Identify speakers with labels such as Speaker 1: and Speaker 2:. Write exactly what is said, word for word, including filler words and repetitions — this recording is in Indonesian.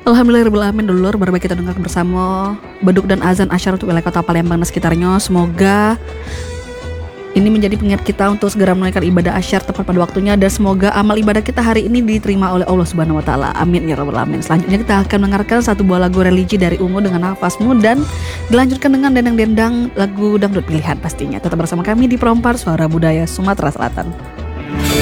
Speaker 1: Alhamdulillahirrahmanirrahim dulur, baru baik kita dengarkan bersama beduk dan azan asyar untuk wilayah kota Palembang dan sekitarnya. Semoga ini menjadi pengingat kita untuk segera menunaikan ibadah asyar tepat pada waktunya, dan semoga amal ibadah kita hari ini diterima oleh Allah Subhanahu wa taala. Amin ya rabbal alamin. Selanjutnya kita akan mendengarkan satu buah lagu religi dari Ungu dengan Nafasmu, dan dilanjutkan dengan dendang-dendang lagu dangdut pilihan pastinya. Tetap bersama kami di Perompar Suara Budaya Sumatera Selatan.